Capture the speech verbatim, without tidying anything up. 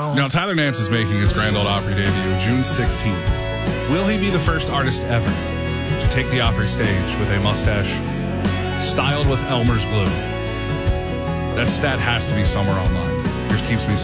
Now, Tyler Nance is making his Grand Ole Opry debut June sixteenth. Will he be the first artist ever to take the Opry stage with a mustache styled with Elmer's glue? That stat has to be somewhere online. Here's Keeps Me